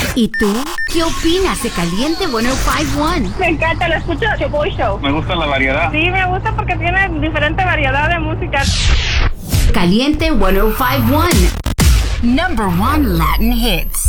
¿Y tú? ¿Qué opinas de Caliente 105.1? Me encanta, lo escucho The Boy Show. Me gusta la variedad. Sí, me gusta porque tiene diferente variedad de música. Caliente 105.1. Number 1 Latin hits.